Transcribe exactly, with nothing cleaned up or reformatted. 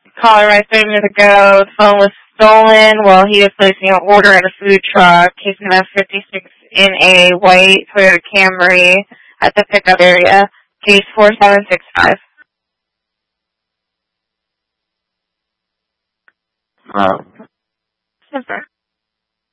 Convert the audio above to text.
Caller arrived thirty minutes ago. The phone was stolen while he was placing an order at a food truck. Case number fifty-six in a white Toyota Camry at the pickup area. Case four seven six five. Oh. Super.